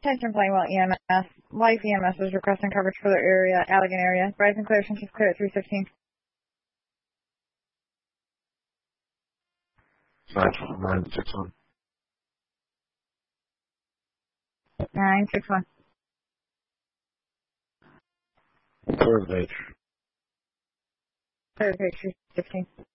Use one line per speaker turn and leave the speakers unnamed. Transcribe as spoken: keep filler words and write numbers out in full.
Attention Plainwell E M S. Life E M S is requesting coverage for their area, Allegan area. Rise and clear, since it's clear at three sixteen.
nine six one.
nine six one.
Clear the page.
Clear the page, three sixteen.